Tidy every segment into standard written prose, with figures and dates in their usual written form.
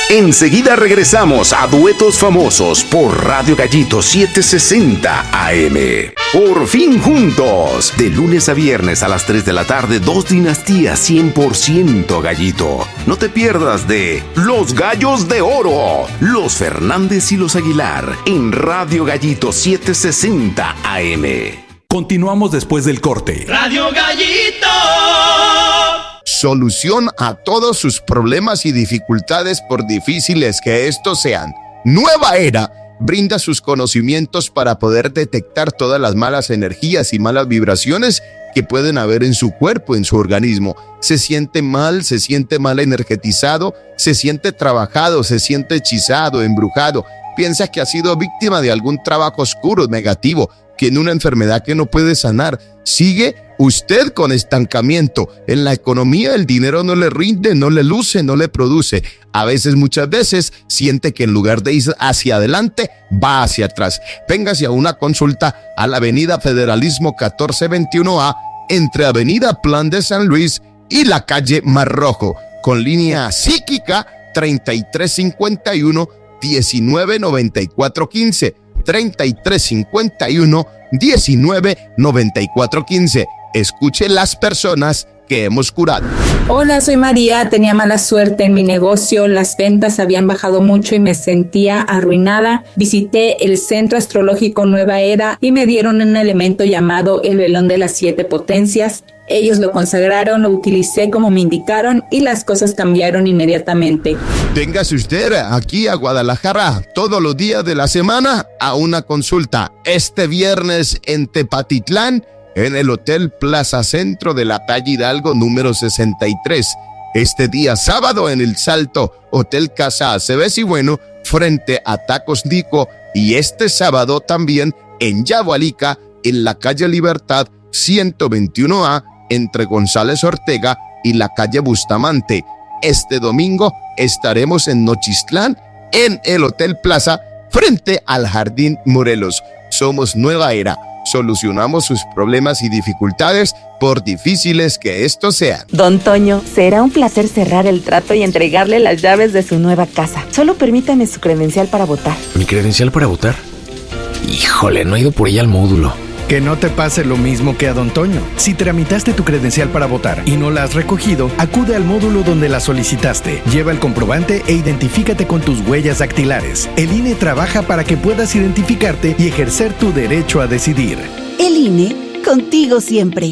Enseguida regresamos a Duetos Famosos por Radio Gallito 760 AM. Por fin juntos. De lunes a viernes a las 3 de la tarde, 2 dinastías 100% Gallito. No te pierdas de Los Gallos de Oro, los Fernández y los Aguilar en Radio Gallito 760 AM. Continuamos después del corte. Radio Gallito. Solución a todos sus problemas y dificultades, por difíciles que estos sean. Nueva Era brinda sus conocimientos para poder detectar todas las malas energías y malas vibraciones que pueden haber en su cuerpo, en su organismo. Se siente mal energetizado, se siente trabajado, se siente hechizado, embrujado. Piensa que ha sido víctima de algún trabajo oscuro, negativo, que en una enfermedad que no puede sanar. Sigue usted con estancamiento en la economía, el dinero no le rinde, no le luce, no le produce. Muchas veces siente que en lugar de ir hacia adelante, va hacia atrás. Véngase a una consulta a la Avenida Federalismo 1421A, entre Avenida Plan de San Luis y la calle Mar Rojo, con línea psíquica 3351-199415. 3351-199415. Escuche las personas que hemos curado. Hola, soy María. Tenía mala suerte en mi negocio. Las ventas habían bajado mucho y me sentía arruinada. Visité el Centro Astrológico Nueva Era y me dieron un elemento llamado el velón de las 7 potencias. Ellos lo consagraron, lo utilicé como me indicaron y las cosas cambiaron inmediatamente. Véngase usted aquí a Guadalajara todos los días de la semana a una consulta. Este viernes en Tepatitlán, en el Hotel Plaza Centro de la calle Hidalgo número 63. Este día sábado en El Salto, Hotel Casa Aceves y Bueno, frente a Tacos Nico. Y este sábado también en Yagualica, en la calle Libertad 121A, entre González Ortega y la calle Bustamante. Este domingo estaremos en Nochistlán, en el Hotel Plaza, frente al Jardín Morelos. Somos Nueva Era. Solucionamos sus problemas y dificultades, por difíciles que estos sean. Don Toño, será un placer cerrar el trato y entregarle las llaves de su nueva casa. Solo permítame su credencial para votar. ¿Mi credencial para votar? Híjole, no he ido por ella al módulo. Que no te pase lo mismo que a Don Toño. Si tramitaste tu credencial para votar y no la has recogido, acude al módulo donde la solicitaste. Lleva el comprobante e identifícate con tus huellas dactilares. El INE trabaja para que puedas identificarte y ejercer tu derecho a decidir. El INE, contigo siempre.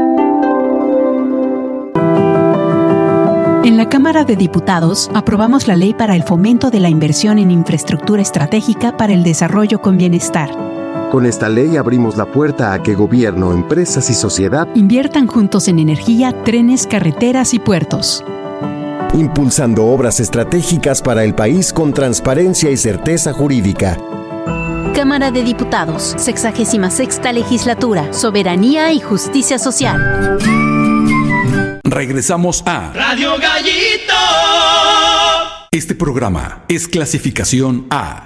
En la Cámara de Diputados aprobamos la Ley para el Fomento de la Inversión en Infraestructura Estratégica para el Desarrollo con Bienestar. Con esta ley abrimos la puerta a que gobierno, empresas y sociedad inviertan juntos en energía, trenes, carreteras y puertos. Impulsando obras estratégicas para el país con transparencia y certeza jurídica. Cámara de Diputados, 66ª Legislatura, Soberanía y Justicia Social. Regresamos a Radio Gallito. Este programa es clasificación A.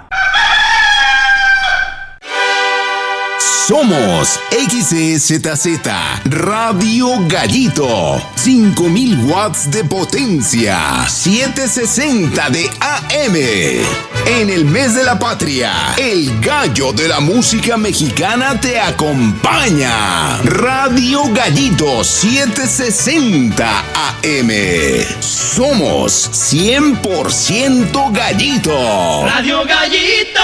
Somos XEZZ Radio Gallito, 5000 watts de potencia, 760 de AM. En el mes de la patria, el gallo de la música mexicana te acompaña. Radio Gallito 760 AM. Somos 100% gallito. Radio Gallito.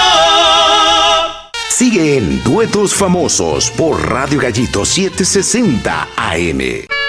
Sigue en Duetos Famosos por Radio Gallito 760 AM.